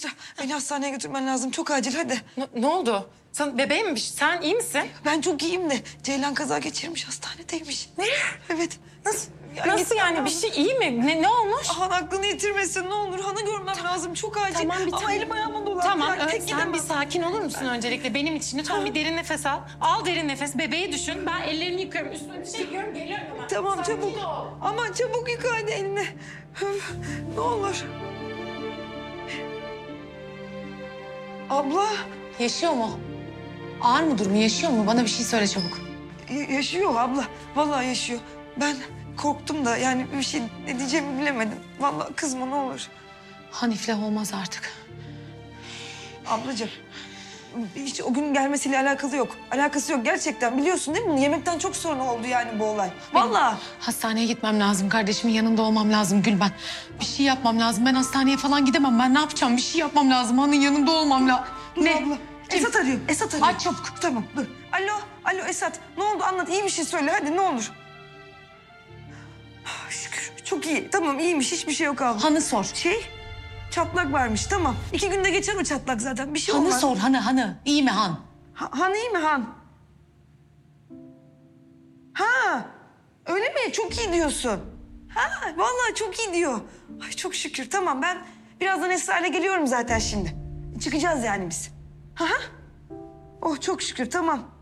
Esra beni hastaneye götürmen lazım. Çok acil hadi. Ne oldu? Sen bebeğim mi? Sen iyi misin? Ben çok iyiyim de Ceylan kaza geçirmiş hastanedeymiş. Ne? Evet. Nasıl? Ya Nasıl gitmem yani? Bir lazım. şey iyi mi? Ne olmuş? Han aklını yitirmesin ne olur. Han'ı görmem lazım. Çok acil. Tamam, bir Ama tane- elim ayağıma dolandı. Tamam, Yani tek sen gidemem. bir sakin olur musun öncelikle benim için? Lütfen bir derin nefes al. Al derin nefes, bebeği düşün. Ben ellerimi yıkıyorum, üstüne bir şey yıkıyorum, geliyorum hemen. Tamam Sakin çabuk. ol. Aman çabuk yıka hadi elini. Ne olur. Abla Yaşıyor mu? Ağır mı durumu, yaşıyor mu? Bana bir şey söyle çabuk. yaşıyor abla. Vallahi yaşıyor. Ben korktum da yani bir şey ne diyeceğimi bilemedim. Vallahi kızma ne olur. Hanifle olmaz artık. Ablacığım hiç o gün gelmesiyle alakalı yok. Alakası yok gerçekten biliyorsun değil mi? Yemekten çok sonra oldu yani bu olay. Vallahi. Hastaneye gitmem lazım. Kardeşimin yanında olmam lazım Gülben. Bir şey yapmam lazım. Ben hastaneye falan gidemem. Ben ne yapacağım? Bir şey yapmam lazım. Hanın yanında olmam lazım. Dur Ne? abla. Kim? Esat arıyor. Esat arıyor. Aç çabuk. Tamam dur. Alo Esat. Ne oldu anlat. İyi bir şey söyle hadi ne olur. Şükür çok iyi. Tamam iyiymiş hiçbir şey yok abla. Hanı sor. Çatlak varmış tamam. 2 günde geçer o çatlak zaten. Bir şey Hanı olmaz. sor. Hanı. İyi mi Han? Han iyi mi Han? Ha öyle mi? Çok iyi diyorsun. Ha vallahi çok iyi diyor. Ay çok şükür tamam ben birazdan Esra'yla geliyorum zaten şimdi. Çıkacağız yani biz. Ha. Oh çok şükür tamam.